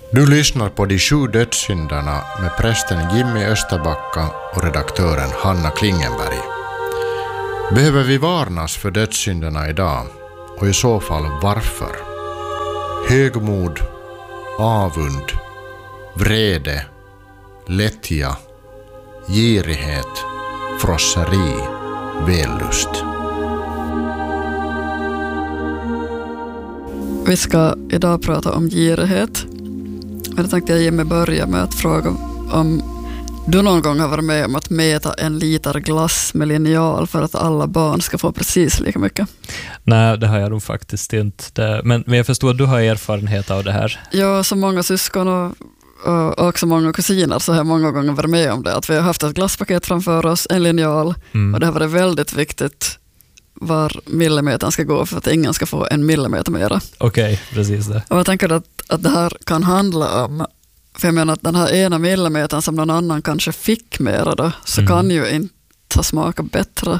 Du lyssnar på De 7 dödssynderna med prästen Jimmy Österbacka och redaktören Hanna Klingenberg. Behöver vi varnas för dödssynderna idag? Och i så fall varför? Högmod, avund, vrede, lättja, girighet, frosseri, vällust. Vi ska idag prata om girighet. Jag tänkte jag Jimmy börja med att fråga om du någon gång har varit med om att mäta en liter glass med linjal för att alla barn ska få precis lika mycket. Nej, det har jag nog faktiskt inte. Men jag förstår att du har erfarenhet av det här. Ja, så många syskon och också många kusiner så har jag många gånger varit med om det. Att vi har haft ett glasspaket framför oss, en linjal och det har varit väldigt viktigt var millimetern ska gå för att ingen ska få en millimeter mera. Okej, precis det. Och jag tänker att det här kan handla om, för jag menar att den här ena millimetern som någon annan kanske fick mera då, så kan ju inte ha smakat bättre.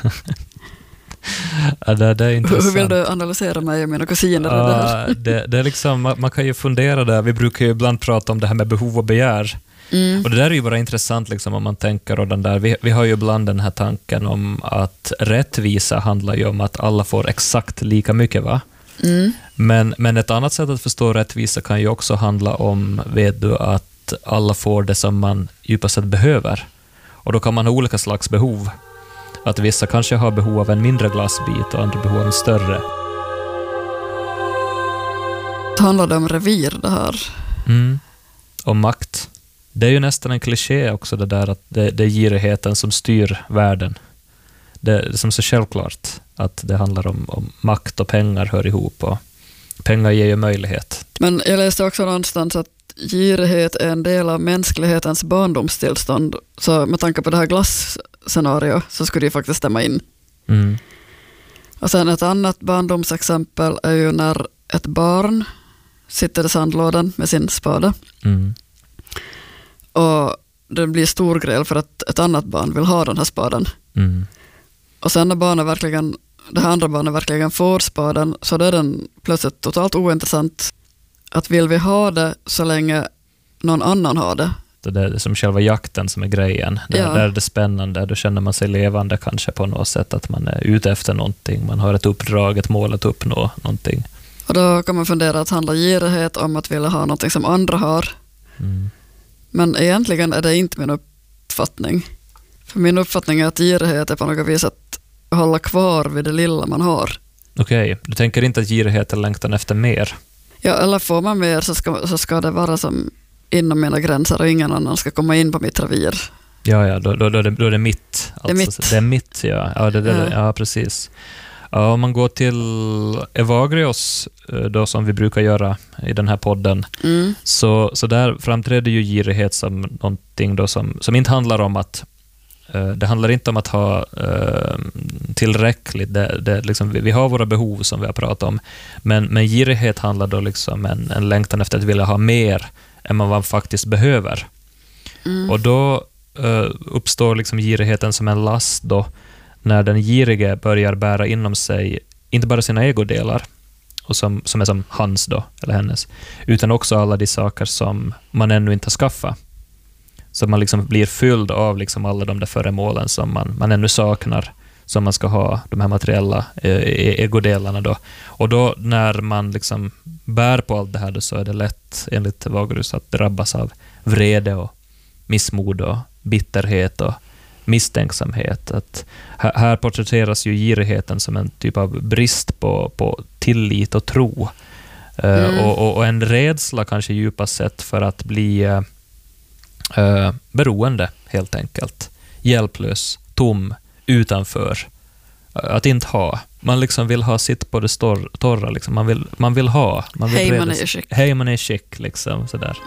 Ja, det är intressant. Hur vill du analysera mig och mina kusiner? Det är liksom, man kan ju fundera där. Vi brukar ju ibland prata om det här med behov och begär. Och det där är ju bara intressant liksom, om man tänker och den där. Vi har ju ibland den här tanken om att rättvisa handlar ju om att alla får exakt lika mycket, va? Men ett annat sätt att förstå rättvisa kan ju också handla om, vet du, att alla får det som man djupast sett behöver. Och då kan man ha olika slags behov. Att vissa kanske har behov av en mindre glassbit och andra behov av en större. Handlar det om revir det här? Och makt. Det är ju nästan en kliché också det där att det är girigheten som styr världen. Det är som så självklart att det handlar om makt och pengar hör ihop och pengar ger ju möjlighet. Men jag läste också någonstans att girighet är en del av mänsklighetens barndomstillstånd. Så med tanke på det här glasscenario så skulle det faktiskt stämma in. Och sen ett annat barndomsexempel är ju när ett barn sitter i sandlådan med sin spade. Och det blir stor grej för att ett annat barn vill ha den här spaden. Och sen när det här andra barnet verkligen får spaden, så då är den plötsligt totalt ointressant. Att vill vi ha det så länge någon annan har det. Det är som själva jakten som är grejen. Där är det spännande. Då känner man sig levande kanske på något sätt. Att man är ute efter någonting. Man har ett uppdrag, ett mål att uppnå någonting. Och då kan man fundera att handla girighet om att vilja ha någonting som andra har. Men egentligen är det inte min uppfattning. För min uppfattning är att girighet är på något vis att hålla kvar vid det lilla man har. Okej, du tänker inte att girighet är längtan efter mer? Ja, eller får man mer så ska det vara som inom mina gränser och ingen annan ska komma in på mitt revir. Ja, då är det mitt. Alltså, det är mitt, ja. Ja, precis. Ja, om man går till Evagrios då, som vi brukar göra i den här podden, så där framträder ju girighet som någonting då som inte handlar om att det handlar inte om att ha tillräckligt. Det liksom, vi har våra behov som vi har pratat om, men girighet handlar då liksom en längtan efter att vilja ha mer än vad man faktiskt behöver. Och då uppstår liksom girigheten som en last då, när den girige börjar bära inom sig inte bara sina egodelar och som är som hans då, eller hennes, utan också alla de saker som man ännu inte har skaffat. Så man liksom blir fylld av liksom alla de där föremålen som man ännu saknar, som man ska ha, de här materiella egodelarna då. Och då när man liksom bär på allt det här då, så är det lätt enligt Evagrius att drabbas av vrede och missmod och bitterhet och misstänksamhet. Att här porträtteras ju girigheten som en typ av brist på tillit och tro. Och en rädsla kanske djupast sett för att bli beroende helt enkelt. Hjälplös, tom, utanför. Att inte ha. Man liksom vill ha sitt på det torra. Liksom. Man vill ha. Hej, man är chic. Hej, man är chic. Liksom, sådär.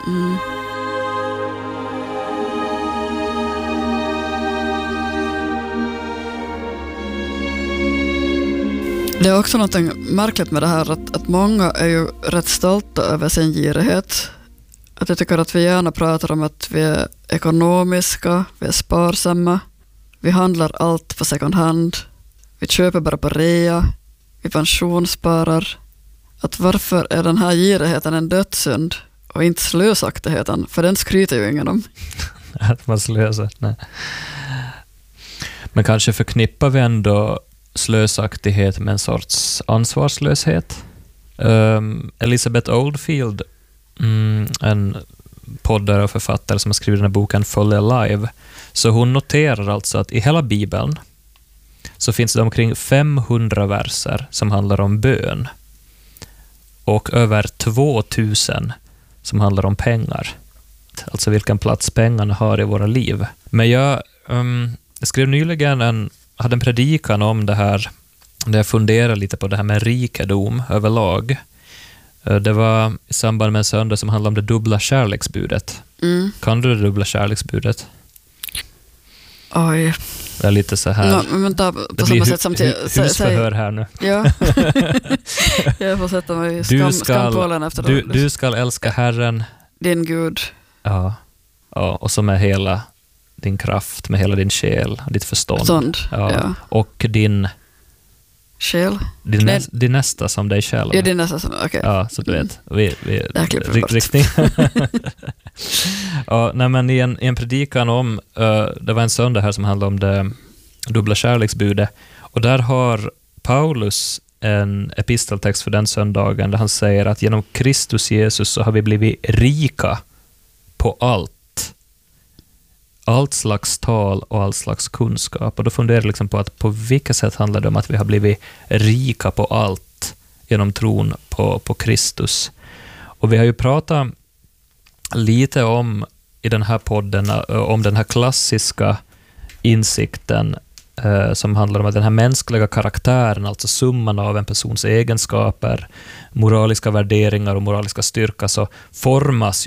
Det är också något märkligt med det här att många är ju rätt stolta över sin girighet. Att jag tycker att vi gärna pratar om att vi är ekonomiska, vi är sparsamma, vi handlar allt på second hand, vi köper bara på rea, vi pensionssparar. Att varför är den här girigheten en dödssynd Och inte slösaktigheten, för den skryter ju ingen om. Att man slösar, nej. Men kanske förknippar vi ändå slösaktighet med en sorts ansvarslöshet. Elizabeth Oldfield, en poddare och författare som har skrivit den här boken Fully Alive, så hon noterar alltså att i hela Bibeln så finns det omkring 500 verser som handlar om bön och över 2000 som handlar om pengar. Alltså vilken plats pengarna har i våra liv. Men jag skrev nyligen hade en predikan om det här, där jag funderar lite på det här med rikedom överlag. Det var i samband med en söndag som handlade om det dubbla kärleksbudet. Kan du det dubbla kärleksbudet? Oj. Det är lite så här. Men på samma sätt som husförhör här nu. Ja. Jag får sätta mig i skampålen efter det. Du ska älska Herren, din Gud. Ja, och så med hela din kraft, med hela din själ, ditt förstånd. Ja. Och din själ? Din nästa som dig själv. Ja, din nästa som, okej. Ja, så du vet. Riktning. Ja, nej, men i en predikan om, det var en söndag här som handlade om det dubbla kärleksbudet. Och där har Paulus en episteltext för den söndagen där han säger att genom Kristus Jesus så har vi blivit rika på allt slags tal och all slags kunskap. Och då funderar jag liksom på att på vilka sätt handlar det om att vi har blivit rika på allt genom tron på Kristus. Och vi har ju pratat lite om i den här podden om den här klassiska insikten som handlar om att den här mänskliga karaktären, alltså summan av en persons egenskaper, moraliska värderingar och moraliska styrka, så formas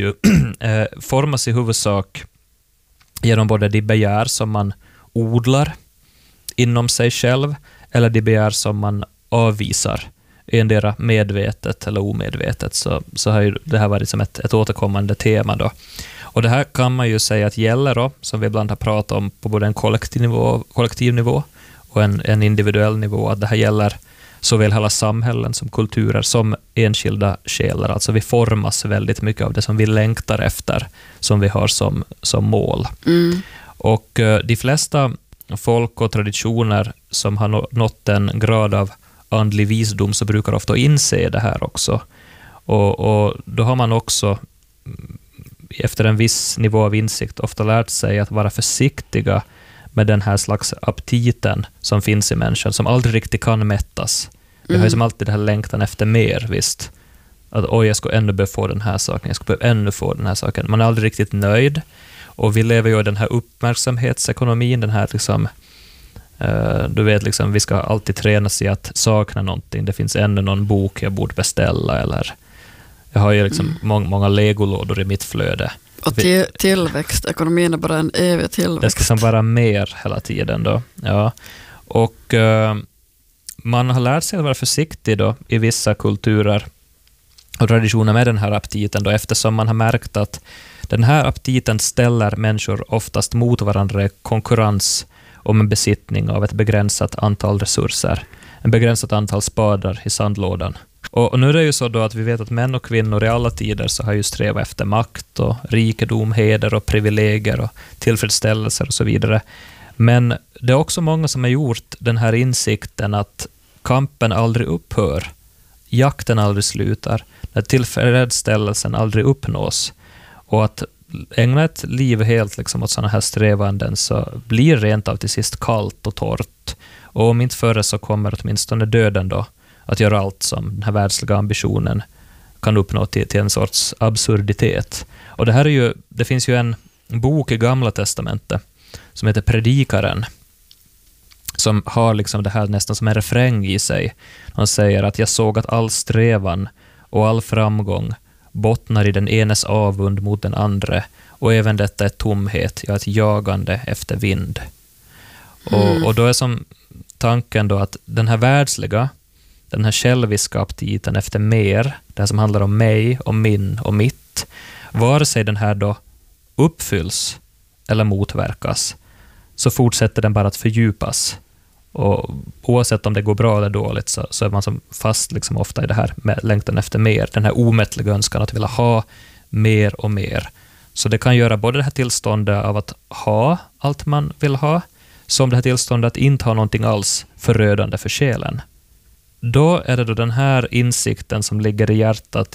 i huvudsak genom både de begär som man odlar inom sig själv eller de begär som man avvisar, endera medvetet eller omedvetet. Så har ju det här varit som ett återkommande tema då. Och det här kan man ju säga att gäller då, som vi ibland har pratat om på både en kollektiv nivå och en individuell nivå, att det här gäller såväl hela samhällen som kulturer som enskilda själar. Alltså vi formas väldigt mycket av det som vi längtar efter, som vi har som mål. Och de flesta folk och traditioner som har nått en grad av andlig visdom så brukar ofta inse det här också. Och då har man också efter en viss nivå av insikt ofta lärt sig att vara försiktiga med den här slags aptiten som finns i människan, som aldrig riktigt kan mättas. Vi har ju som alltid det här längtan efter mer, visst. Att jag ska ännu behöva få den här saken, jag ska behöva ännu få den här saken. Man är aldrig riktigt nöjd. Och vi lever ju i den här uppmärksamhetsekonomin, den här liksom, du vet liksom, vi ska alltid tränas i att sakna någonting. Det finns ännu någon bok jag borde beställa, eller jag har ju liksom många legolådor i mitt flöde. Och tillväxt, ekonomin är bara en evig tillväxt. Det ska som vara mer hela tiden då. Ja. Och man har lärt sig att vara försiktig då i vissa kulturer och traditioner med den här aptiten då, eftersom man har märkt att den här aptiten ställer människor oftast mot varandra i konkurrens om en besittning av ett begränsat antal resurser, en begränsat antal spadar i sandlådan. Och nu är det ju så då att vi vet att män och kvinnor i alla tider så har ju strävat efter makt och rikedom, heder och privilegier och tillfredsställelser och så vidare. Men det är också många som har gjort den här insikten att kampen aldrig upphör, jakten aldrig slutar, när tillfredsställelsen aldrig uppnås, och att ägna ett liv helt liksom åt sådana här strävanden så blir rent av till sist kallt och torrt. Och om inte före så kommer åtminstone döden då att göra allt som den här världsliga ambitionen kan uppnå till en sorts absurditet. Och det här är ju, det finns ju en bok i Gamla testamentet som heter Predikaren, som har liksom det här nästan som en refräng i sig. Han säger att jag såg att all strävan och all framgång bottnar i den enes avund mot den andra, och även detta är tomhet, ett jagande efter vind. Och då är som tanken då att den här världsliga, den här själviska aptiten efter mer, det här som handlar om mig och min och mitt, vare sig den här då uppfylls eller motverkas, så fortsätter den bara att fördjupas. Och oavsett om det går bra eller dåligt så är man som fast liksom ofta i det här med längtan efter mer, den här omättliga önskan att vilja ha mer och mer. Så det kan göra både det här tillståndet av att ha allt man vill ha, som det här tillståndet att inte ha någonting alls förödande för själen. Då är det då den här insikten som ligger i hjärtat